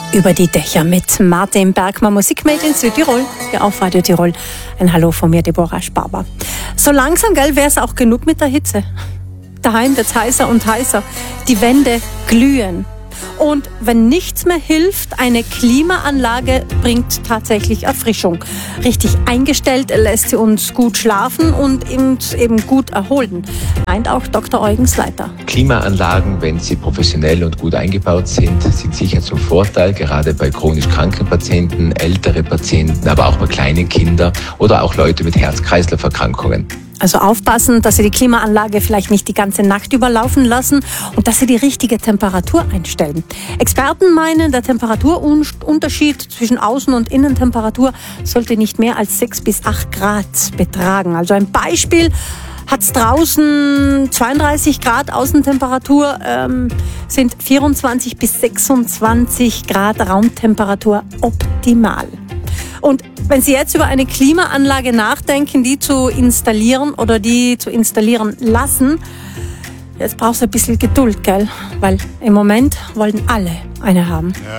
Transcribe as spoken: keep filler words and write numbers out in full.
Über die Dächer mit Martin Bergmann, Musikmade in Südtirol, ja auf Radio Tirol. Ein Hallo von mir, Deborah Sparber. So langsam, gell, wäre es auch genug mit der Hitze. Daheim wird's heißer und heißer. Die Wände glühen. Und wenn nichts mehr hilft, eine Klimaanlage bringt tatsächlich Erfrischung. Richtig eingestellt lässt sie uns gut schlafen und uns eben gut erholen, meint auch Doktor Eugen Sleiter. Klimaanlagen, wenn sie professionell und gut eingebaut sind, sind sicher zum Vorteil, gerade bei chronisch kranken Patienten, ältere Patienten, aber auch bei kleinen Kindern oder auch Leute mit Herz-Kreislauf-Erkrankungen. Also aufpassen, dass Sie die Klimaanlage vielleicht nicht die ganze Nacht überlaufen lassen und dass Sie die richtige Temperatur einstellen. Experten meinen, der Temperaturunterschied zwischen Außen- und Innentemperatur sollte nicht mehr als sechs bis acht Grad betragen. Also ein Beispiel: hat es draußen zweiunddreißig Grad Außentemperatur, ähm, sind vierundzwanzig bis sechsundzwanzig Grad Raumtemperatur optimal. Und wenn Sie jetzt über eine Klimaanlage nachdenken, die zu installieren oder die zu installieren lassen, jetzt brauchst du ein bisschen Geduld, gell? Weil im Moment wollen alle eine haben.